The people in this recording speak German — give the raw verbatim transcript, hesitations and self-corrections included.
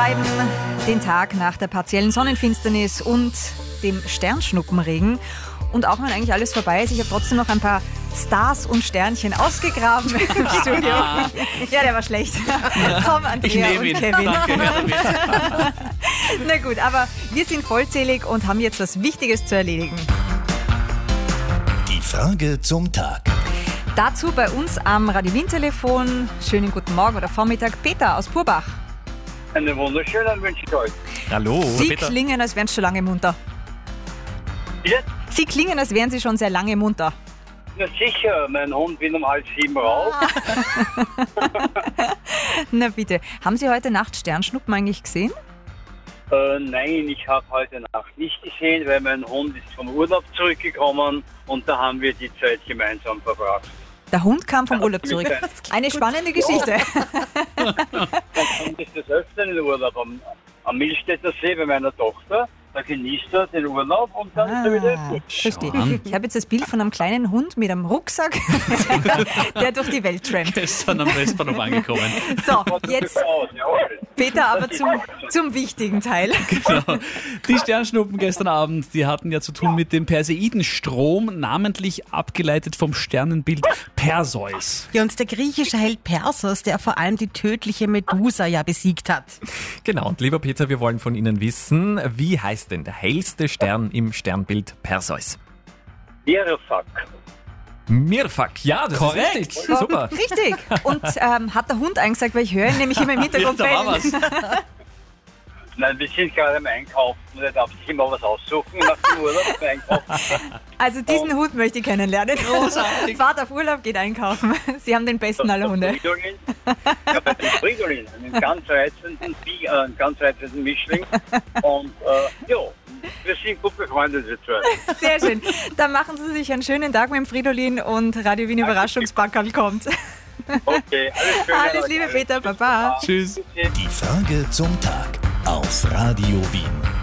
beschreiben den Tag nach der partiellen Sonnenfinsternis und dem Sternschnuppenregen. Und auch wenn eigentlich alles vorbei ist, ich habe trotzdem noch ein paar Stars und Sternchen ausgegraben im Studio. Ja, der war schlecht. Tom, Andrea und ihn. Kevin. Danke, Na gut, aber wir sind vollzählig und haben jetzt was Wichtiges zu erledigen. Die Frage zum Tag. Dazu bei uns am Radio-Wien-Telefon, schönen guten Morgen oder Vormittag, Peter aus Purbach. Einen wunderschönen wünsche ich euch. Hallo, Sie Peter. klingen, als wären Sie schon lange munter. Bitte? Sie klingen, als wären Sie schon sehr lange munter. Na sicher, mein Hund will um halb sieben raus. Na bitte, haben Sie heute Nacht Sternschnuppen eigentlich gesehen? Äh, nein, ich habe heute Nacht nicht gesehen, weil mein Hund ist vom Urlaub zurückgekommen und da haben wir die Zeit gemeinsam verbracht. Der Hund kam vom Urlaub zurück. Eine spannende Geschichte. Mein Hund ist des Öfteren in Urlaub am, am Milchstädter See bei meiner Tochter. Da genießt er den Urlaub und dann ist er wieder Ah, gut. verstehe. Ich habe jetzt das Bild von einem kleinen Hund mit einem Rucksack, der durch die Welt trampt. Gestern am Westbahnhof angekommen. So, jetzt Aus, jawohl. Peter aber zum, zum wichtigen Teil. Genau. Die Sternschnuppen gestern Abend, die hatten ja zu tun mit dem Perseidenstrom, namentlich abgeleitet vom Sternenbild Perseus. Ja, und der griechische Held Perseus, der vor allem die tödliche Medusa ja besiegt hat. Genau, und lieber Peter, wir wollen von Ihnen wissen, wie heißt denn der hellste Stern im Sternbild Perseus? Mirfak. Mirfak, ja, das Korrekt. ist richtig. Super. Richtig. Und ähm, hat der Hund eingesagt, weil ich höre ihn nämlich immer im Hintergrund Ja, da war bellen. Nein, wir sind gerade im Einkaufen und er darf sich immer was aussuchen nach dem Urlaub beim Einkaufen. Also diesen Hund möchte ich kennenlernen. Großartig. Fahrt auf Urlaub, geht einkaufen. Sie haben den besten aller Hunde. Fridolin. Ja, bei dem Fridolin, einen ganz reizenden, Bi- äh, einen ganz reizenden Mischling. Und äh, ja, wir sind gut befreundet, wir zwei. Sehr schön. Dann machen Sie sich einen schönen Tag mit dem Fridolin und Radio Wien Überraschungspackerl kommt. Okay, alles Schöne. Alles Liebe, Peter. Baba. Tschüss. Die Frage zum Tag auf Radio Wien.